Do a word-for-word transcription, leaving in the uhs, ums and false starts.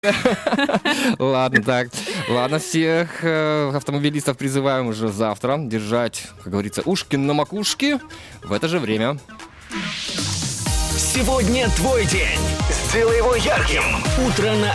Ладно, так. Ладно, всех э, автомобилистов призываем уже завтра держать, как говорится, ушки на макушке в это же время. Сегодня твой день. Сделай его ярким. Утро на